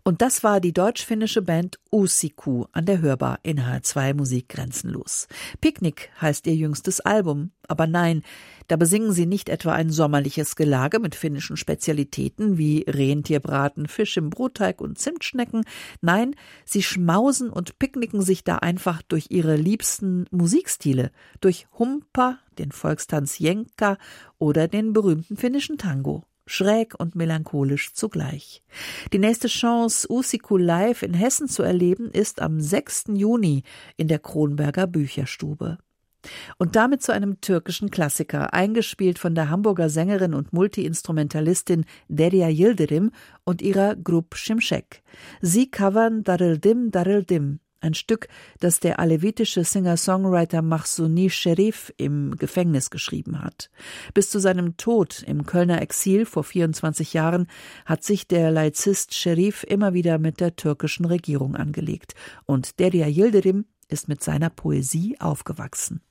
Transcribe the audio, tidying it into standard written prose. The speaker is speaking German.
Und das war die deutsch-finnische Band Uusikko an der Hörbar in HR2 Musik grenzenlos. Picknick heißt ihr jüngstes Album. Aber nein, da besingen sie nicht etwa ein sommerliches Gelage mit finnischen Spezialitäten wie Rentierbraten, Fisch im Brotteig und Zimtschnecken. Nein, sie schmausen und picknicken sich da einfach durch ihre liebsten Musikstile. Durch Humpa, den Volkstanz Jenka oder den berühmten finnischen Tango. Schräg und melancholisch zugleich. Die nächste Chance, Uusikko live in Hessen zu erleben, ist am 6. Juni in der Kronberger Bücherstube. Und damit zu einem türkischen Klassiker, eingespielt von der Hamburger Sängerin und Multiinstrumentalistin Derya Yildirim und ihrer Grup Şimşek. Sie covern Darıldım Darıldım, ein Stück, das der alevitische Singer-Songwriter Mahsuni Sherif im Gefängnis geschrieben hat. Bis zu seinem Tod im Kölner Exil vor 24 Jahren hat sich der Laizist Sherif immer wieder mit der türkischen Regierung angelegt. Und Derya Yildirim ist mit seiner Poesie aufgewachsen.